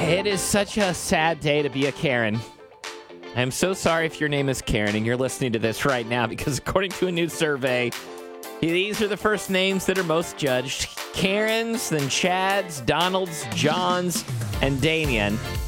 It is such a sad day to be a Karen. I'm so sorry if your name is Karen and you're listening to this right now because according to a new survey, these are the first names that are most judged. Karens, then Chads, Donalds, Johns, and Damien.